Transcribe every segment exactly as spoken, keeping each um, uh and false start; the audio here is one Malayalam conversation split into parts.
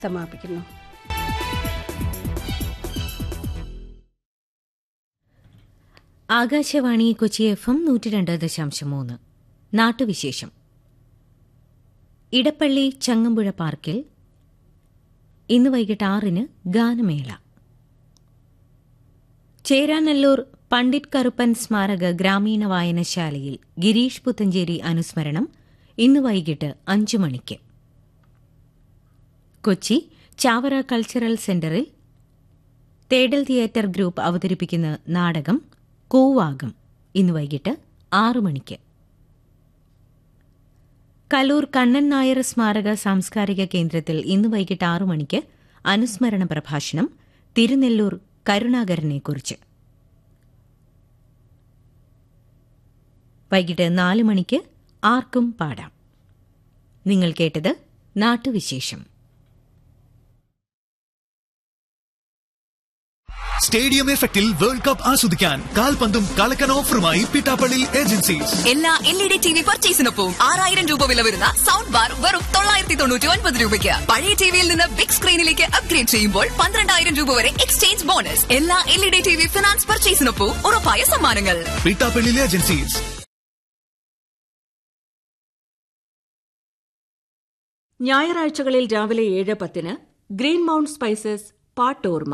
സമാപിക്കുന്നു. ആകാശവാണി കൊച്ചി എഫ് എം നൂറ്റി രണ്ട് ദശാംശം മൂന്ന് നാട്ടുവിശേഷം. ഇടപ്പള്ളി ചങ്ങമ്പുഴ പാർക്കിൽ ഇന്ന് വൈകിട്ട് ആറിന് ഗാനമേള. ചേരാനല്ലൂർ പണ്ഡിറ്റ് കറുപ്പൻ സ്മാരക ഗ്രാമീണ വായനശാലയിൽ ഗിരീഷ് പുത്തഞ്ചേരി അനുസ്മരണം ഇന്ന് വൈകിട്ട് അഞ്ചു മണിക്ക്. കൊച്ചി ചാവറ കൾച്ചറൽ സെന്ററിൽ തേടൽ തിയേറ്റർ ഗ്രൂപ്പ് അവതരിപ്പിക്കുന്ന നാടകം കൂവാകം ഇന്ന് വൈകിട്ട് ആറു മണിക്ക്. കലൂർ കണ്ണൻ നായർ സ്മാരക സാംസ്കാരിക കേന്ദ്രത്തിൽ ഇന്ന് വൈകിട്ട് ആറു മണിക്ക് അനുസ്മരണ പ്രഭാഷണം തിരുനെല്ലൂർ കരുണാകരനെക്കുറിച്ച്. വൈകിട്ട് നാല് മണിക്ക് ആർക്കും പാടാം. നിങ്ങൾ കേട്ടത് നാട്ടുവിശേഷം. സ്റ്റേഡിയം എഫക്റ്റിൽ വേൾഡ് കപ്പ് ആസ്വദിക്കാൻ കാൽപന്തും കളക്കൻ ഓഫറുമായി പിട്ടാപ്പള്ളി ഏജൻസീസ്. എല്ലാ L E D T V പർച്ചേസിനൊപ്പം ആറായിരം രൂപ വില വരുന്ന സൗണ്ട് ബാർ വെറും തൊള്ളായിരത്തി തൊണ്ണൂറ്റി ഒൻപത് രൂപയ്ക്ക്. പഴയ ടിവിയിൽ നിന്ന് ബിഗ് സ്ക്രീനിലേക്ക് അപ്ഗ്രേഡ് ചെയ്യുമ്പോൾ പന്ത്രണ്ടായിരം രൂപ വരെ എക്സ്ചേഞ്ച് ബോണസ്. എല്ലാ L E D T V finance പർച്ചേസിനൊപ്പം ഉറപ്പായ സമ്മാനങ്ങൾ. പിട്ടാപ്പള്ളി ഏജൻസീസ്. ഞായറാഴ്ചകളിൽ രാവിലെ ഏഴ് പത്തിന് green mount spices പാട്ടോർമ.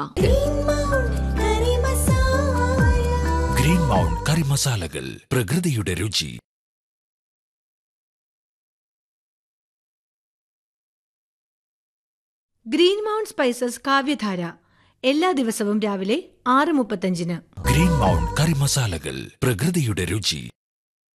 Green mount കറി മസാലകൾ, പ്രകൃതിയുടെ രുചി. ഗ്രീൻ മൗണ്ട് സ്പൈസസ് കാവ്യധാര എല്ലാ ദിവസവും രാവിലെ ആറ് മുപ്പത്തഞ്ചിന്. ഗ്രീൻ മൗണ്ട് കറി മസാലകൾ, പ്രകൃതിയുടെ രുചി.